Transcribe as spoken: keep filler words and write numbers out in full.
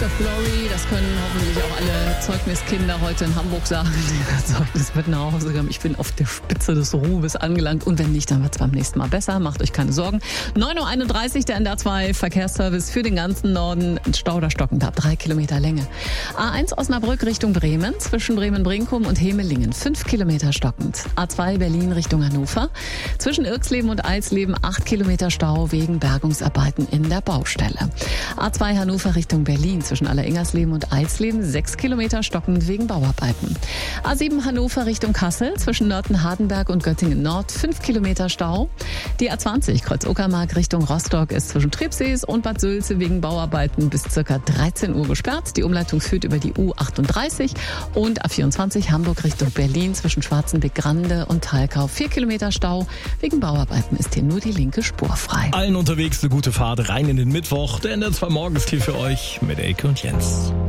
of Glory, das können hoffentlich auch alle Zeugniskinder heute in Hamburg sagen, die das Zeugnis mit nach Hause haben. Ich bin auf der Spitze des Ruhmes angelangt und wenn nicht, dann wird es beim nächsten Mal besser. Macht euch keine Sorgen. neun Uhr einunddreißig, der N D R zwei Verkehrsservice für den ganzen Norden. Stau oder stockend ab, drei Kilometer Länge. A eins Osnabrück Richtung Bremen, zwischen Bremen-Brinkum und Hemelingen, fünf Kilometer stockend. A zwei Berlin Richtung Hannover, zwischen Irxleben und Eisleben, acht Kilometer Stau wegen Bergungsarbeiten in der Baustelle. A zwei Hannover Richtung Berlin, zwischen Alleringers-Leben und Eisleben, sechs Kilometer stockend wegen Bauarbeiten. A sieben Hannover Richtung Kassel, zwischen Nörten-Hardenberg und Göttingen-Nord, fünf Kilometer Stau. Die A zwanzig Kreuz-Uckermark Richtung Rostock ist zwischen Trepsees und Bad Sülze wegen Bauarbeiten bis ca. dreizehn Uhr gesperrt. Die Umleitung führt über die U achtunddreißig und A vierundzwanzig Hamburg Richtung Berlin, zwischen Schwarzenbeck-Grande und Thalkau, vier Kilometer Stau. Wegen Bauarbeiten ist hier nur die linke Spur frei. Allen unterwegs eine gute Fahrt rein in den Mittwoch. Der N D R zwei Morgenstier für euch mit Elke und Jens.